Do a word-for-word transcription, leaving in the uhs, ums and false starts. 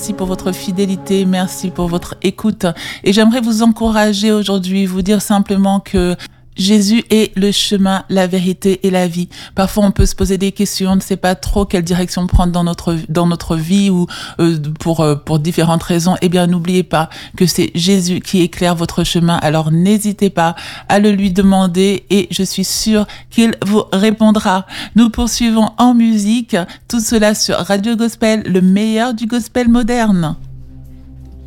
merci pour votre fidélité, merci pour votre écoute. Et j'aimerais vous encourager aujourd'hui, vous dire simplement que Jésus est le chemin, la vérité et la vie. Parfois, on peut se poser des questions, on ne sait pas trop quelle direction prendre dans notre dans notre vie ou euh, pour euh, pour différentes raisons. Eh bien, n'oubliez pas que c'est Jésus qui éclaire votre chemin. Alors, n'hésitez pas à le lui demander et je suis sûre qu'il vous répondra. Nous poursuivons en musique, tout cela sur Radio Gospel, le meilleur du gospel moderne.